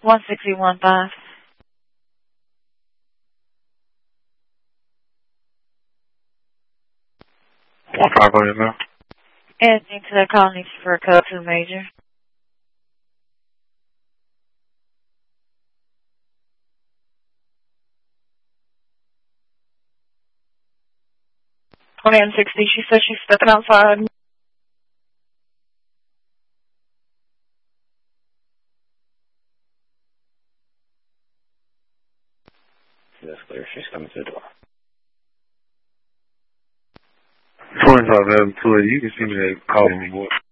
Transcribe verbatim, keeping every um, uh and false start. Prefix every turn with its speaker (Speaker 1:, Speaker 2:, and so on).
Speaker 1: one sixty-one five.
Speaker 2: One five oh eight now.
Speaker 1: Anything to that call needs for a code to the major. twenty-nine sixty, she said she's stepping outside.
Speaker 3: That's clear. She's coming to the door.
Speaker 2: twenty-five eleven two eight, you can see me that calling me, boy.